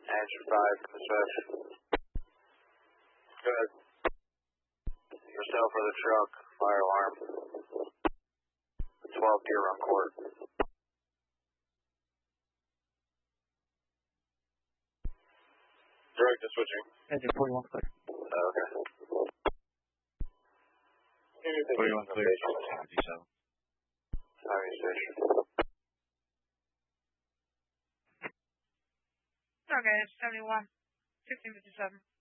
Engine 5 from the session. Good. Yourself for the truck. Fire alarm. 12 Deer Run Court. Direct to switching. Engine 41 clear. Okay. 41 clear. 57. Highway station. Okay, 71. 1557.